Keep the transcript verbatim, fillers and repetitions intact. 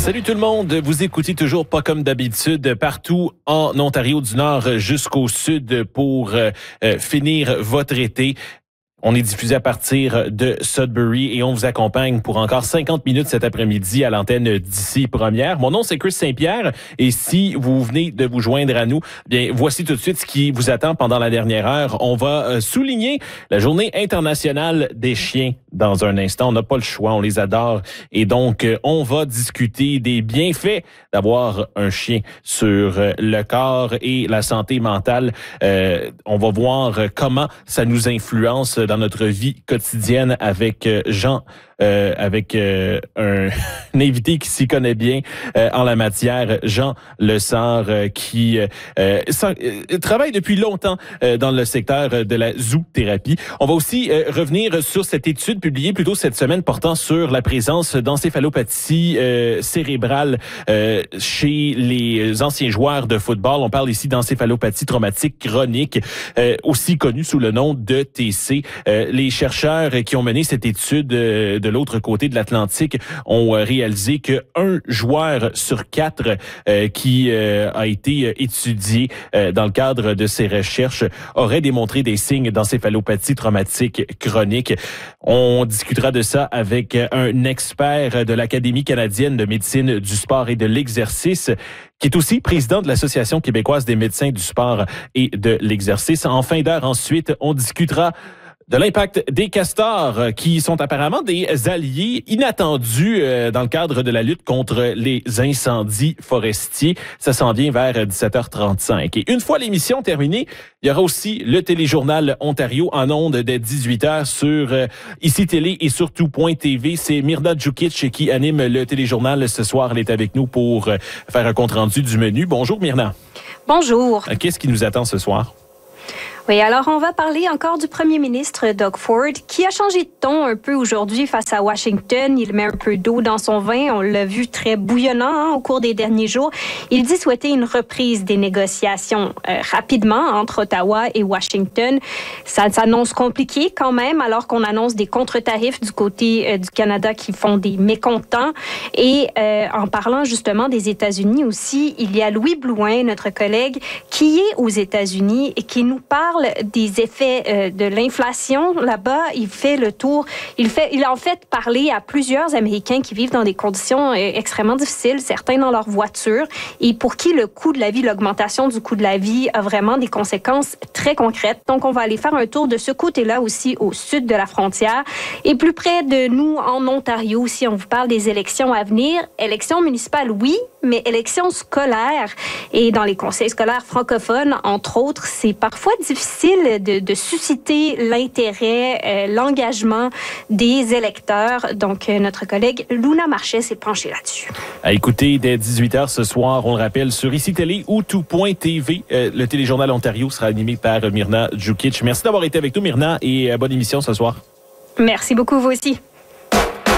Salut tout le monde, vous écoutez toujours pas comme d'habitude partout en Ontario du Nord jusqu'au Sud pour euh, finir votre été. On est diffusé à partir de Sudbury et on vous accompagne pour encore cinquante minutes cet après-midi à l'antenne d'ici première. Mon nom, c'est Chris Saint-Pierre et si vous venez de vous joindre à nous, bien, voici tout de suite ce qui vous attend pendant la dernière heure. On va souligner la Journée internationale des chiens dans un instant. On n'a pas le choix, on les adore et donc on va discuter des bienfaits d'avoir un chien sur le corps et la santé mentale. Euh, on va voir comment ça nous influence dans notre vie quotidienne avec Jean, euh, avec euh, un, un invité qui s'y connaît bien euh, en la matière, Jean Lessard, euh, qui euh, sans, euh, travaille depuis longtemps euh, dans le secteur de la zoothérapie. On va aussi euh, revenir sur cette étude publiée plus tôt cette semaine portant sur la présence d'encéphalopathie euh, cérébrale euh, chez les anciens joueurs de football. On parle ici d'encéphalopathie traumatique chronique, euh, aussi connue sous le nom de T C. Euh, les chercheurs qui ont mené cette étude euh, de l'autre côté de l'Atlantique ont euh, réalisé que un joueur sur quatre euh, qui euh, a été étudié euh, dans le cadre de ces recherches aurait démontré des signes d'encéphalopathie traumatique chronique. On discutera de ça avec un expert de l'Académie canadienne de médecine du sport et de l'exercice, qui est aussi président de l'Association québécoise des médecins du sport et de l'exercice. En fin d'heure, ensuite, on discutera de l'impact des castors qui sont apparemment des alliés inattendus euh, dans le cadre de la lutte contre les incendies forestiers. Ça s'en vient vers dix-sept heures trente-cinq. Et une fois l'émission terminée, il y aura aussi le téléjournal Ontario en ondes dès dix-huit heures sur euh, Ici Télé et surtout Point T V. C'est Myrna Djukic qui anime le téléjournal ce soir. Elle est avec nous pour euh, faire un compte-rendu du menu. Bonjour Myrna. Bonjour. Euh, qu'est-ce qui nous attend ce soir? Oui, alors on va parler encore du premier ministre Doug Ford qui a changé de ton un peu aujourd'hui face à Washington. Il met un peu d'eau dans son vin. On l'a vu très bouillonnant hein, au cours des derniers jours. Il dit souhaiter une reprise des négociations euh, rapidement entre Ottawa et Washington. Ça s'annonce compliqué quand même alors qu'on annonce des contre-tarifs du côté euh, du Canada qui font des mécontents. Et euh, en parlant justement des États-Unis aussi, il y a Louis Blouin, notre collègue, qui est aux États-Unis et qui nous parle des effets euh, de l'inflation là-bas. Il fait le tour. Il fait, il a en fait parlé à plusieurs Américains qui vivent dans des conditions euh, extrêmement difficiles, certains dans leur voiture, et pour qui le coût de la vie, l'augmentation du coût de la vie a vraiment des conséquences très concrètes. Donc, on va aller faire un tour de ce côté-là aussi au sud de la frontière. Et plus près de nous, en Ontario aussi, on vous parle des élections à venir. Élections municipales, oui, mais élections scolaires. Et dans les conseils scolaires francophones, entre autres, c'est parfois difficile de, de susciter l'intérêt, euh, l'engagement des électeurs. Donc, euh, notre collègue Luna Marchais s'est penchée là-dessus. À écouter dès dix-huit heures ce soir, on le rappelle, sur Ici Télé ou tout point T V. Euh, le téléjournal Ontario sera animé par Myrna Djukic. Merci d'avoir été avec nous, Myrna, et euh, bonne émission ce soir. Merci beaucoup, vous aussi.